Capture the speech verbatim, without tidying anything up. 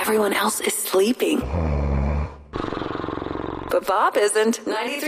everyone else is sleeping. But Bob isn't. ninety-three